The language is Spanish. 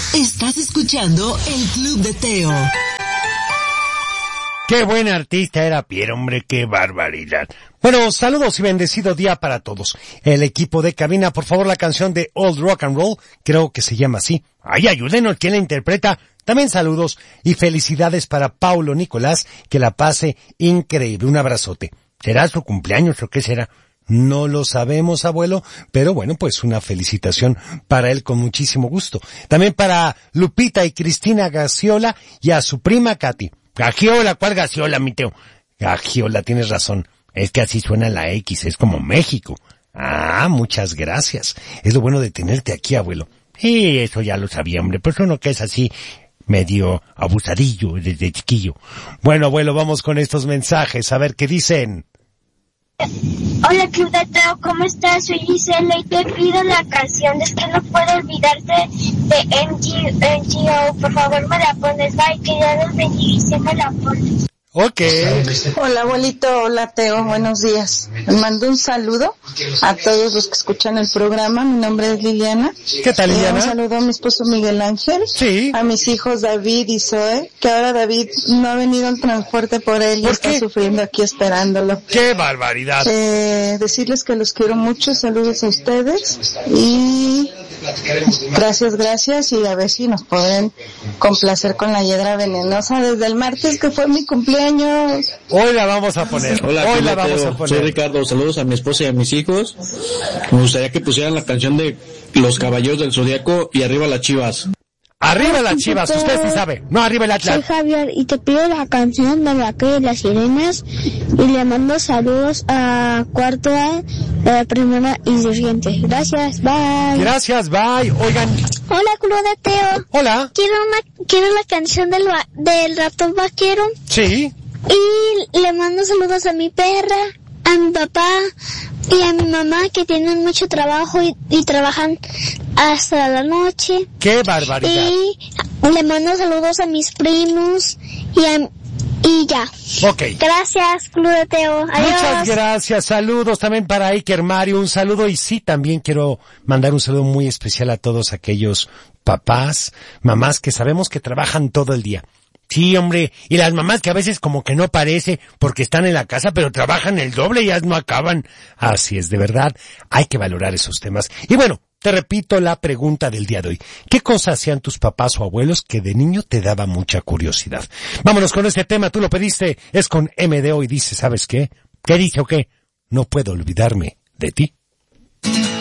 Estás escuchando el Club de Teo. Qué buen artista era Pierre, hombre, qué barbaridad. Bueno, saludos y bendecido día para todos. El equipo de cabina, por favor, la canción de Old Rock and Roll, creo que se llama así. Ay, ayúdenos, ¿quién la interpreta? También saludos y felicidades para Paulo Nicolás, que la pase increíble. Un abrazote. ¿Será su cumpleaños o qué será? No lo sabemos, abuelo, pero bueno, pues una felicitación para él con muchísimo gusto. También para Lupita y Cristina Gaciola y a su prima Katy. Gagiola, ¿cuál Gaciola, mi Teo? Gagiola, tienes razón. Es que así suena la X, es como México. Ah, muchas gracias. Es lo bueno de tenerte aquí, abuelo. Sí, eso ya lo sabía, hombre, pero uno que es así medio abusadillo desde chiquillo. Bueno, abuelo, vamos con estos mensajes, a ver qué dicen. Hola, Club de Teo, ¿cómo estás? Soy Gisela y te pido la canción. Es que no puedo olvidarte de MGO. Por favor, me la pones. Bye, que ya los bendiga y se me la pones. Ok. Hola, abuelito. Hola, Teo. Buenos días. Les mando un saludo a todos los que escuchan el programa. Mi nombre es Liliana. ¿Qué tal, Liliana? Un saludo a mi esposo Miguel Ángel. Sí. A mis hijos David y Zoe, que ahora David no ha venido en transporte por él y está sufriendo aquí esperándolo. ¡Qué barbaridad! Decirles que los quiero mucho. Saludos a ustedes y gracias y a ver si nos pueden complacer con la Hiedra Venenosa desde el martes que fue mi cumpleaños. Hoy la vamos a poner. Hola, hoy la vamos a poner. Soy Ricardo, saludos a mi esposa y a mis hijos. Me gustaría que pusieran la canción de Los Caballeros del Zodiaco y Arriba las Chivas. Arriba las Chivas, usted sí sabe. No, arriba el Atlas. Soy Javier y te pido la canción de La Calle de las Sirenas y le mando saludos a Cuarto A, Primera y Siguiente. Gracias, bye. Gracias, bye. Oigan. Hola, Club de Teo. Hola. Quiero la canción del ratón vaquero. Sí. Y le mando saludos a mi perra, a mi papá y a mi mamá que tienen mucho trabajo y trabajan hasta la noche. ¡Qué barbaridad! Y le mando saludos a mis primos y ya. Ok. Gracias, Club de Teo. Adiós. Muchas gracias. Saludos también para Iker Mario. Un saludo y sí, también quiero mandar un saludo muy especial a todos aquellos papás, mamás que sabemos que trabajan todo el día. Sí, hombre, y las mamás que a veces como que no parece porque están en la casa, pero trabajan el doble y ya no acaban. Así es, de verdad, hay que valorar esos temas. Y bueno, te repito la pregunta del día de hoy. ¿Qué cosas hacían tus papás o abuelos que de niño te daba mucha curiosidad? Vámonos con este tema, tú lo pediste, es con MDO y dice, ¿sabes qué? ¿Qué dice o qué? No puedo olvidarme de ti.